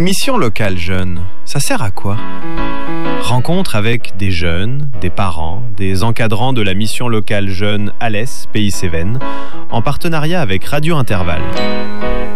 mission locale jeune, ça sert à quoi ? Rencontre avec des jeunes, des parents, des encadrants de la mission locale jeune Alès, Pays Cévennes, en partenariat avec Radio Intervalle.